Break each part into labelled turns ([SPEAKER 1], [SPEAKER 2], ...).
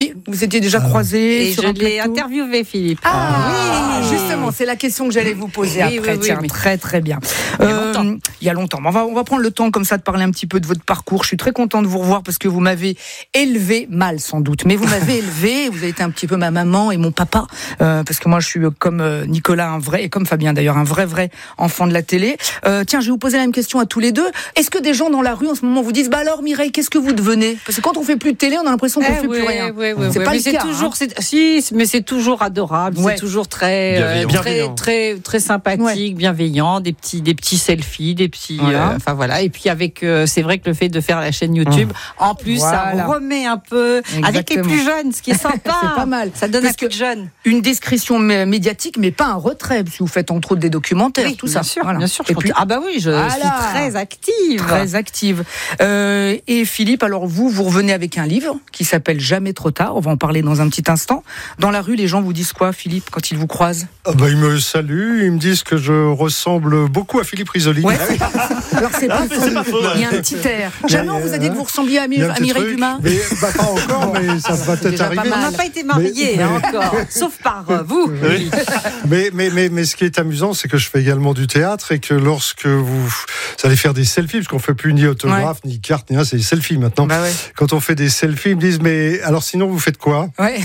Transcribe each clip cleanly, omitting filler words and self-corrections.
[SPEAKER 1] Oui, vous étiez déjà croisés.
[SPEAKER 2] Et je l'ai interviewé, Philippe.
[SPEAKER 1] Oui, justement, c'est la question que j'allais vous poser après. Tiens, très très bien. Il y a longtemps. On va prendre le temps comme ça de parler un petit peu de votre parcours. Je suis très content de vous revoir parce que vous m'avez élevé, mal sans doute, mais vous m'avez élevé. Vous avez été un petit peu ma maman et mon papa, parce que moi je suis comme Nicolas, et comme Fabien d'ailleurs, un vrai enfant de la télé. Tiens, je vais vous poser la même question à tous les deux. Est-ce que des gens dans la rue en ce moment vous disent, alors Mireille, qu'est-ce que vous devenez? Parce que quand on fait plus de télé, on a l'impression qu'on fait plus rien. C'est pas le cas.
[SPEAKER 2] Toujours, mais c'est toujours adorable. C'est toujours très sympathique, bienveillant, des petits selfies, des petits. Enfin voilà. Et puis avec, c'est vrai que le fait de faire la chaîne YouTube, en plus, ça remet un peu avec les plus jeunes, ce qui est sympa.
[SPEAKER 1] C'est pas mal.
[SPEAKER 2] Ça donne un peu de jeunes.
[SPEAKER 1] Une description médiatique, mais pas un retrait, parce que vous faites entre autres des documentaires, tout ça.
[SPEAKER 2] Bien sûr. Je suis très active.
[SPEAKER 1] Très active. Et Philippe, alors vous revenez avec un livre qui s'appelle Jamais trop tard. On va en parler dans un petit instant. Dans la rue, les gens vous disent quoi, Philippe, quand ils vous croisent?
[SPEAKER 3] Ils me saluent, ils me disent que je ressemble beaucoup à Philippe Risoli.
[SPEAKER 1] Ouais. Alors c'est pas faux. Il y a un petit air. Jamais on vous a dit que vous ressembliez à Mireille Dumas?
[SPEAKER 3] Mais pas encore, mais ça va peut-être arriver.
[SPEAKER 2] On n'a pas été mariés encore, sauf par vous.
[SPEAKER 3] Oui. Mais ce qui est amusant, c'est que je fais également du théâtre et que lorsque vous allez faire des selfies, parce qu'on ne fait plus ni autographe, ni carte, ni rien, c'est des selfies maintenant. Quand on fait des selfies, ils me disent, mais alors sinon vous faites quoi?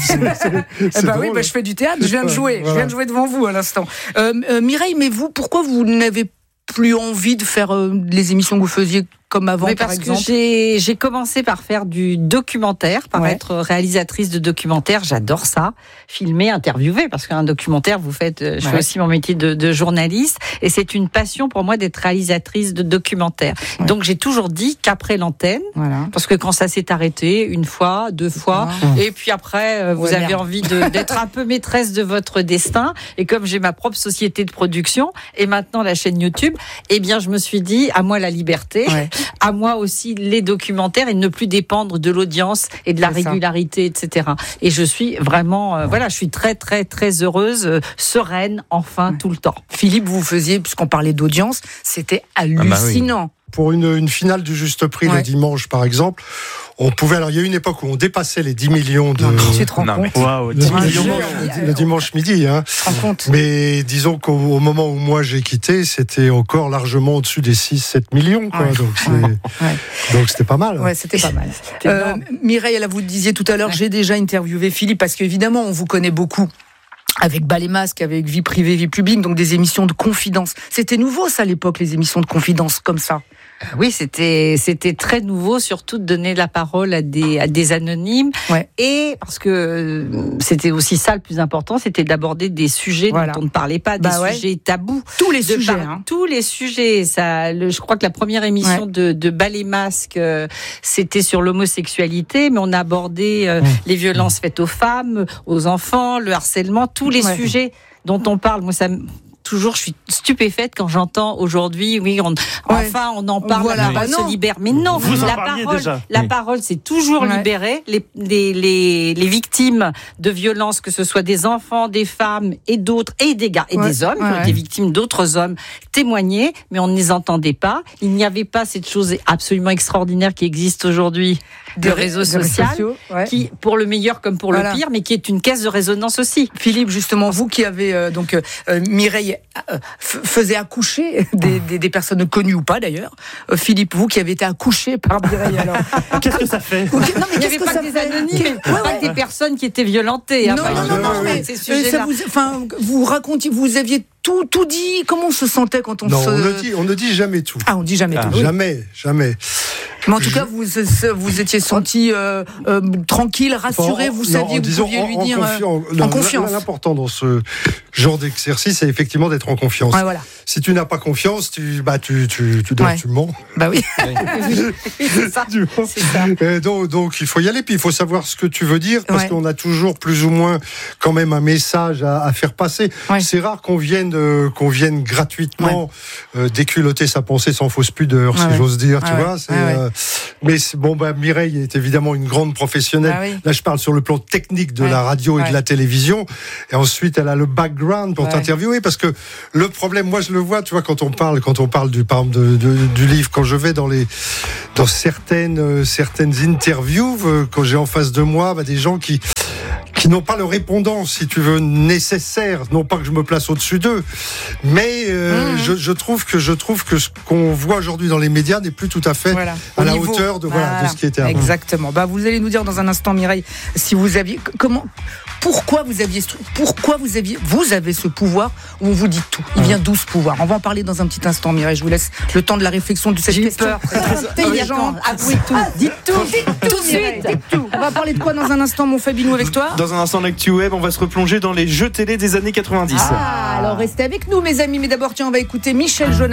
[SPEAKER 1] Je fais du théâtre, je viens de jouer. Je viens de jouer devant vous à l'instant. Mireille, mais vous, pourquoi vous n'avez plus envie de faire les émissions que vous faisiez comme avant, par exemple?
[SPEAKER 2] Parce que j'ai commencé par faire du documentaire, par être réalisatrice de documentaire. J'adore ça, filmer, interviewer, parce qu'un documentaire, je fais aussi mon métier de journaliste, et c'est une passion pour moi d'être réalisatrice de documentaire. Donc j'ai toujours dit qu'après l'antenne, parce que quand ça s'est arrêté, une fois, deux fois, et puis après, vous avez envie d'être un peu maîtresse de votre destin, et comme j'ai ma propre société de production, et maintenant la chaîne YouTube, eh bien je me suis dit, à moi la liberté, à moi aussi les documentaires, et ne plus dépendre de l'audience et de la régularité, etc. Et je suis vraiment, je suis très très très heureuse, sereine, tout le temps.
[SPEAKER 1] Philippe, vous faisiez, puisqu'on parlait d'audience, c'était hallucinant.
[SPEAKER 3] Pour une finale du Juste Prix le dimanche, par exemple, on pouvait. Alors, il y a une époque où on dépassait les 10 millions de.
[SPEAKER 1] Tu te rends compte?
[SPEAKER 4] Waouh, 10 millions
[SPEAKER 3] le dimanche midi. Hein.
[SPEAKER 1] Tu te rends compte?
[SPEAKER 3] Mais disons qu'au moment où moi j'ai quitté, c'était encore largement au-dessus des 6-7 millions. Quoi. Donc c'était pas mal.
[SPEAKER 1] Ouais, c'était pas mal. Mireille, vous disiez tout à l'heure, j'ai déjà interviewé Philippe, parce qu'évidemment, on vous connaît beaucoup avec Bas les masques, avec Vie privée, Vie publique, donc des émissions de confidence. C'était nouveau, ça, à l'époque, les émissions de confidence comme ça.
[SPEAKER 2] Oui, c'était très nouveau, surtout de donner la parole à des anonymes. Et parce que c'était aussi ça le plus important, c'était d'aborder des sujets dont on ne parlait pas, des sujets tabous.
[SPEAKER 1] Tous les sujets.
[SPEAKER 2] Tous les sujets. Je crois que la première émission de Bas les masques, c'était sur l'homosexualité, mais on a abordé les violences faites aux femmes, aux enfants, le harcèlement, tous les sujets dont on parle. Moi, toujours, je suis stupéfaite quand j'entends aujourd'hui, on en parle, la parole se libère. Mais non, la parole, c'est toujours libérée. Les victimes de violences, que ce soit des enfants, des femmes et d'autres, et des gars, et des hommes, qui ont été victimes d'autres hommes, témoignaient, mais on ne les entendait pas. Il n'y avait pas cette chose absolument extraordinaire qui existe aujourd'hui, de réseaux sociaux, qui, pour le meilleur comme pour le pire, mais qui est une caisse de résonance aussi.
[SPEAKER 1] Philippe, justement, vous qui avez Mireille faisait accoucher des personnes connues ou pas d'ailleurs. Philippe, vous qui avez été accouché par Mireille, alors
[SPEAKER 4] qu'est-ce que ça fait?
[SPEAKER 1] Non, mais
[SPEAKER 2] il n'y avait pas que des anonymes, pas que des personnes qui étaient violentées.
[SPEAKER 1] Non, mais vous racontiez, vous aviez tout dit. Comment on se sentait quand on
[SPEAKER 3] on ne dit jamais tout.
[SPEAKER 1] On dit jamais tout.
[SPEAKER 3] Jamais.
[SPEAKER 1] Mais en tout cas, vous étiez senti tranquille, rassuré, vous saviez que vous pouviez lui dire en confiance.
[SPEAKER 3] L'important dans ce genre d'exercice, c'est effectivement d'être en confiance. Si tu n'as pas confiance, tu mens.
[SPEAKER 1] Bah oui.
[SPEAKER 2] C'est ça.
[SPEAKER 3] Donc il faut y aller, puis il faut savoir ce que tu veux dire, parce qu'on a toujours plus ou moins quand même un message à faire passer. C'est rare qu'on vienne gratuitement déculotter sa pensée sans fausse pudeur, si j'ose dire. Tu vois. Mais Mireille est évidemment une grande professionnelle. Là, je parle sur le plan technique de la radio et de la télévision. Et ensuite, elle a le background pour t'interviewer, parce que le problème, moi, je le vois, tu vois, quand on parle par exemple du livre, quand je vais dans certaines interviews, quand j'ai en face de moi des gens qui qui n'ont pas le répondant, si tu veux, nécessaire. Non pas que je me place au-dessus d'eux, mais je trouve que ce qu'on voit aujourd'hui dans les médias n'est plus tout à fait à la hauteur de ce qui était avant.
[SPEAKER 1] Exactement. Vous allez nous dire dans un instant, Mireille, si vous aviez pourquoi vous avez ce pouvoir où on vous dit tout. Il vient d'où ce pouvoir? On va en parler dans un petit instant, Mireille. Je vous laisse le temps de la réflexion de cette question.
[SPEAKER 2] Avouez tout. Dites tout de suite.
[SPEAKER 1] On va parler de quoi dans un instant, mon Fabinou, avec toi?
[SPEAKER 5] Dans un instant, l'actu web, on va se replonger dans les jeux télé des années 90.
[SPEAKER 1] Alors restez avec nous, mes amis. Mais d'abord, on va écouter Michel Jonas.